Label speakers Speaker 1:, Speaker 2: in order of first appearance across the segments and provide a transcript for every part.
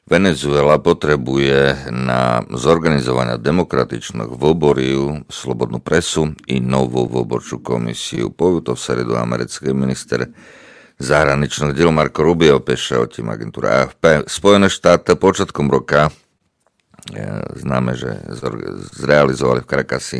Speaker 1: Venezuela potrebuje na zorganizovanie demokratičných voborів slobodnú presu i novú voborčú komisiu. Povie to v sredu americký minister zahraničných diel Marco Rubio, píše o tým agentúra AFP. Spojené štáty počiatkom roka známe, že zrealizovali v Caracasi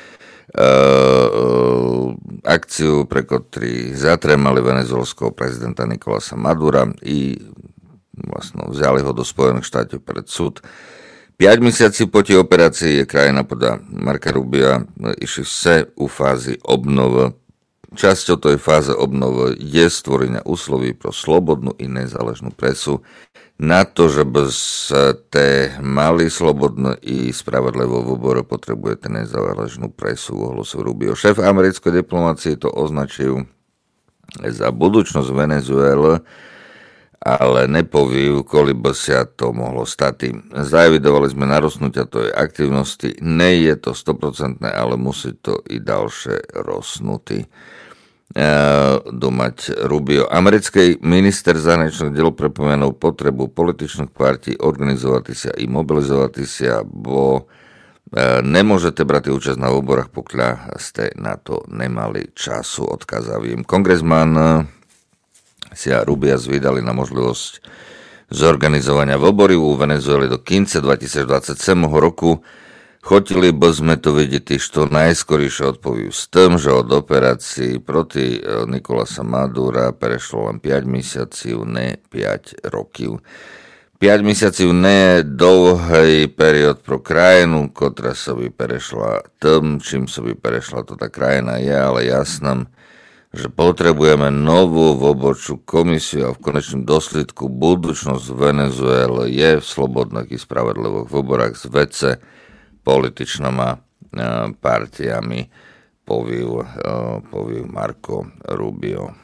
Speaker 1: akciu, pre ktorý zatremali venezuelského prezidenta Nicolasa Madura i vlastne vzali ho do Spojených štátov pred súd. 5 mesiaci po tej operácii je krajina podľa Marca Rubia išli vse u fázi obnovy. Časťou tej fáze obnovy je stvorenie úsloví pro slobodnú i nezáležnú presu. Na to, že by ste mali slobodnú i spravodlivú voboru, potrebujete nezáležnú presu, ohlasil Rubio. Šéf americkej diplomácie to označil za budúcnosť Venezuely, ale nepovijú, koľko by sa to mohlo stať. Zaevidovali sme narostnutia tej aktivnosti, nie je to 100%, ale musí to i ďalšie rosnúty. Domať Rubio. Americký minister zahraničných diel pripomenul potrebu političných partí organizovať sa i mobilizovať sa, bo nemôžete brať účasť na voborách, pokiaľ ste na to nemali času, odkazavím. Kongresman Sia Rubia zvydali na možnosť zorganizovania vobory u Venezueli do konca 2027 roku. Chotili by sme to vidieť, što najskorejšie odpoviu s tým, že od operácií proti Nicolasa Madura prešlo len 5 mesiacov, ne 5 rokov. 5 mesiacov nie je dlhý period pro krajinu, ktorá sa by prešla tým, čím sa by prešla to tá krajina je, ale jasným, že potrebujeme novú voborčú komisiu a v konečnom dôsledku budúcnosť Venezuely je v slobodných i spravodlivých voborách s vece političnými partiami, povil Marco Rubio.